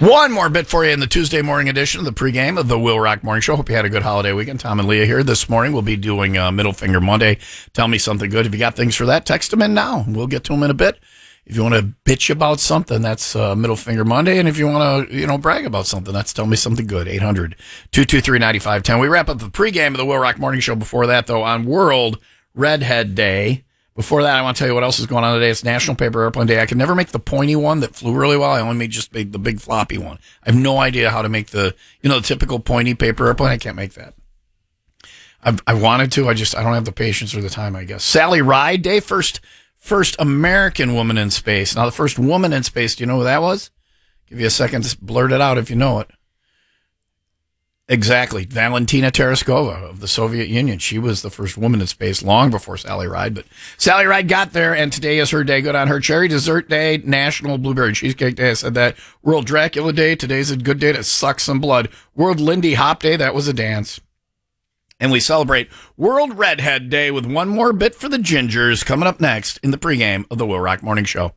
One more bit for you in the Tuesday morning edition of the pregame of the Will Rock Morning Show. Hope you had a good holiday weekend. Tom and Leah here. This morning we'll be doing Middle Finger Monday. Tell me something good. If you got things for that, text them in now. We'll get to them in a bit. If you want to bitch about something, that's Middle Finger Monday. And if you want to, brag about something, that's Tell Me Something Good. 800-223-9510. We wrap up the pregame of the Will Rock Morning Show. Before that, though, on World Redhead Day. Before that, I want to tell you what else is going on today. It's National Paper Airplane Day. I can never make the pointy one that flew really well. I only made the big floppy one. I have no idea how to make the typical pointy paper airplane. I can't make that. I wanted to. I don't have the patience or the time, I guess. Sally Ride Day, first American woman in space. Now, the first woman in space, do you know who that was? Give you a second to blurt it out if you know it. Exactly. Valentina Tereshkova of the Soviet Union. She was the first woman in space long before Sally Ride. But Sally Ride got there, and today is her day. Good on her. Cherry Dessert Day, National Blueberry Cheesecake Day. I said that. World Dracula Day. Today's a good day to suck some blood. World Lindy Hop Day. That was a dance. And we celebrate World Redhead Day with one more bit for the gingers coming up next in the pregame of the Will Rock Morning Show.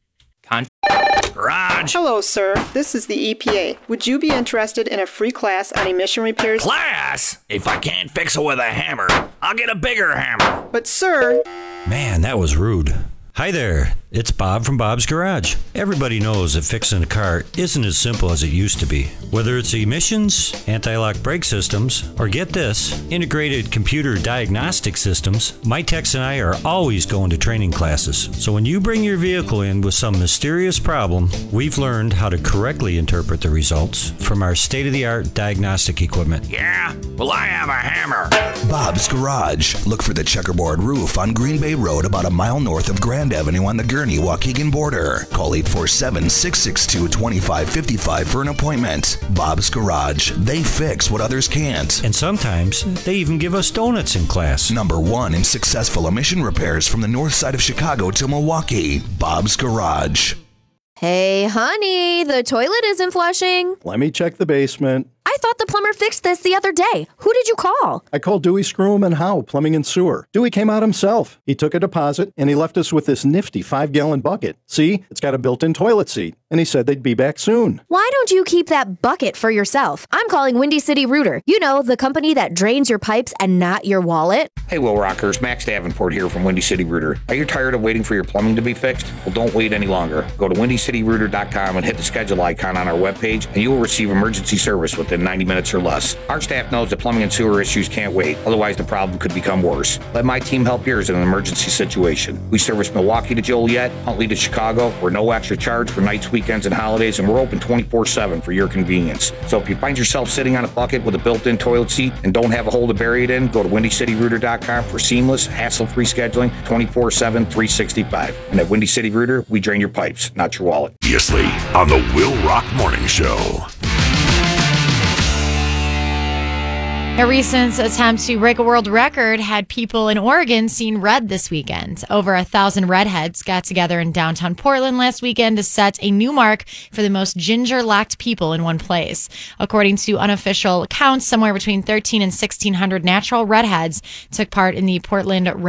Garage. Hello, sir. This is the EPA. Would you be interested in a free class on emission repairs? Class? If I can't fix it with a hammer, I'll get a bigger hammer. But, sir... Man, that was rude. Hi there, it's Bob from Bob's Garage. Everybody knows that fixing a car isn't as simple as it used to be. Whether it's emissions, anti-lock brake systems, or get this, integrated computer diagnostic systems, my techs and I are always going to training classes. So when you bring your vehicle in with some mysterious problem, we've learned how to correctly interpret the results from our state-of-the-art diagnostic equipment. Yeah, well, I have a hammer. Bob's Garage. Look for the checkerboard roof on Green Bay Road about a mile north of Grand Avenue on the Gurnee-Waukegan border. Call 847-662-2555 for an appointment. Bob's Garage. They fix what others can't. And sometimes they even give us donuts in class. Number 1 in successful emission repairs from the north side of Chicago to Milwaukee. Bob's Garage. Hey, honey, the toilet isn't flushing. Let me check the basement. I thought the plumber fixed this the other day. Who did you call? I called Dewey Scroom and Howe, Plumbing and Sewer. Dewey came out himself. He took a deposit, and he left us with this nifty 5-gallon bucket. See, it's got a built-in toilet seat. And he said they'd be back soon. Why don't you keep that bucket for yourself? I'm calling Windy City Rooter. You know, the company that drains your pipes and not your wallet. Hey, Will Rockers. Max Davenport here from Windy City Rooter. Are you tired of waiting for your plumbing to be fixed? Well, don't wait any longer. Go to windycityrooter.com and hit the schedule icon on our webpage, and you will receive emergency service within 90 minutes or less. Our staff knows that plumbing and sewer issues can't wait. Otherwise, the problem could become worse. Let my team help yours in an emergency situation. We service Milwaukee to Joliet, Huntley to Chicago. We're no extra charge for nights, weekends, and holidays, and we're open 24/7 for your convenience. So if you find yourself sitting on a bucket with a built-in toilet seat and don't have a hole to bury it in, go to windycityrooter.com for seamless, hassle-free scheduling 24/7, 365. And at Windy City Rooter, we drain your pipes, not your wallet. Previously on the Will Rock Morning Show. A recent attempt to break a world record had people in Oregon seeing red this weekend. Over 1,000 redheads got together in downtown Portland last weekend to set a new mark for the most ginger-locked people in one place. According to unofficial accounts, somewhere between 1,300 and 1,600 natural redheads took part in the Portland